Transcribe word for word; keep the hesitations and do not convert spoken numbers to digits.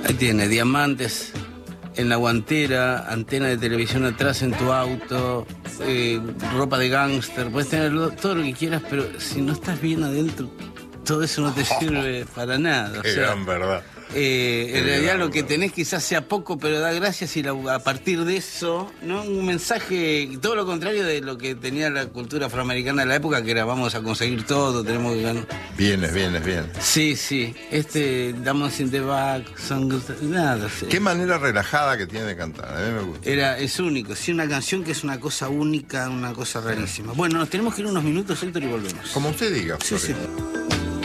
Ahí tiene, diamantes en la guantera, antena de televisión atrás en tu auto, eh, ropa de gángster, puedes tener todo lo que quieras, pero si no estás bien adentro, todo eso no te sirve para nada. Qué o sea, gran verdad. Eh, en Qué realidad gran lo que verdad. tenés quizás sea poco, pero da gracias y la- a partir de eso, ¿no? Un mensaje, todo lo contrario de lo que tenía la cultura afroamericana de la época, que era vamos a conseguir todo, tenemos que ganar. Vienes, vienes, bien. Sí, sí, este Diamonds in the Back, Song, nada, sí. Qué manera relajada que tiene de cantar, a mí me gusta. Era, es único, sí, una canción que es una cosa única, una cosa rarísima. Bueno, nos tenemos que ir unos minutos, Héctor, y volvemos. Como usted diga, Sí, Flores. sí.